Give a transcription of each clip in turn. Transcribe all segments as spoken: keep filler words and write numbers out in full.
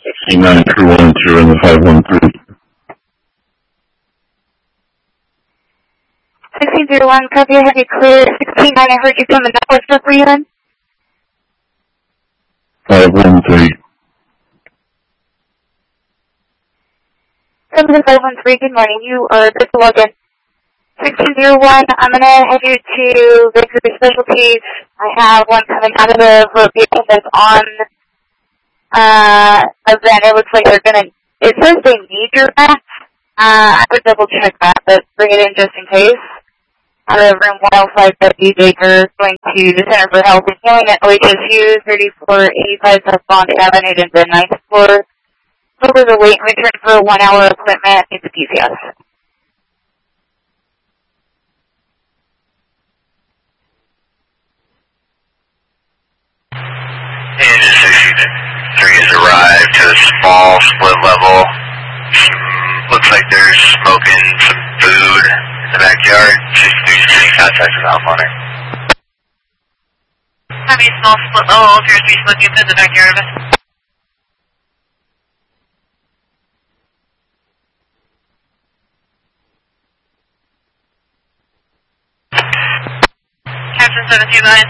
sixteen nine three one two in the five one three. sixteen zero one, copy, I have you clear. sixteen nine, I heard you from the network, what were you in? five one three. seven five one three, good morning. You are good to log in. sixteen zero one, I'm going to head you to Vancouver Specialties. I have one coming out of the vehicle that's on uh, a van. It looks like they're going to, it says they need your back. Uh, I would double check that, but bring it in just in case. Out of room one oh five, W. Baker, going to the Center for Health and Healing at O H S U, thirty-four eighty-five South Bond Avenue, in the ninth floor. Over the wait and return for a one-hour appointment. It's a P C S. Engine sixty three has arrived to a small split level. Looks like they're smoking some food in the backyard. sixty-three is getting contact with the homeowner. Having a small split level appears to be smoking food in the backyard of us. Captain seven two nine.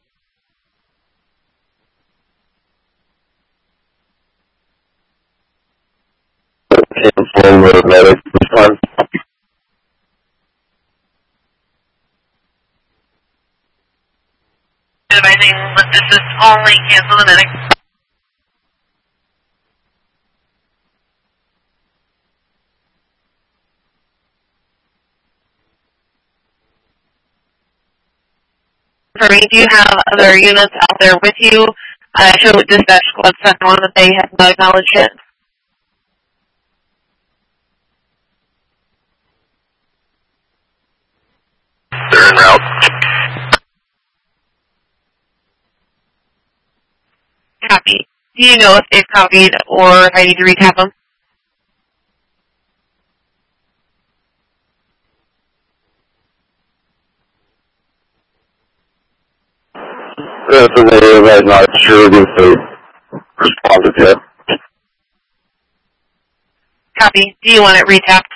Inform the medic response. Advising that this is only cancel the medic. Do you have other units out there with you? I showed dispatch squad second one that they had not acknowledged it. They're en route. Copy. Do you know if they've copied or if I need to recap them? That's the way I'm not sure if they responded yet. Copy. Do you want it retapped?